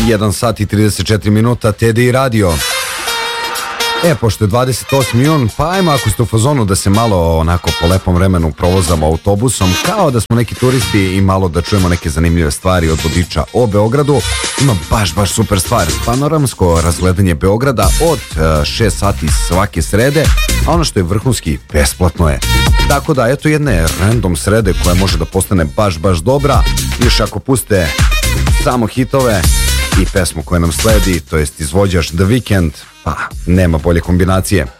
1 sat i 34 minuta, TDI radio. Pošto je 28. jun, pa ajmo ako ste u fazonu da se malo onako po lepom vremenu provozamo autobusom, kao da smo neki turisti i malo da čujemo neke zanimljive stvari od vodiča o Beogradu. Ima baš super stvar, panoramsko razgledanje Beograda od 6 sati svake srede, a ono što je vrhunski, besplatno je. Tako da, eto jedne random srede koja može da postane baš dobra, još ako puste samo hitove i pesmu koja nam sledi, to jest izvođač The Weeknd, pa nema bolje kombinacije.